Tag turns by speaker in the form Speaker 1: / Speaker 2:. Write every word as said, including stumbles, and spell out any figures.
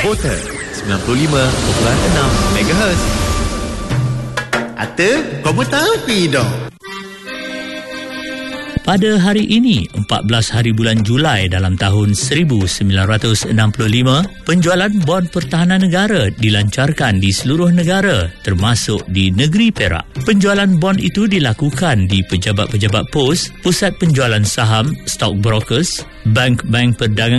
Speaker 1: Porter sembilan puluh lima perpuluhan enam megahertz.
Speaker 2: Ata, kau mau tahu tidak?
Speaker 3: Pada hari ini, empat belas hari bulan Julai dalam tahun seribu sembilan ratus enam puluh lima, penjualan bon pertahanan negara dilancarkan di seluruh negara, termasuk di negeri Perak. Penjualan bon itu dilakukan di pejabat-pejabat pos, pusat penjualan saham, stockbrokers, bank-bank perdagangan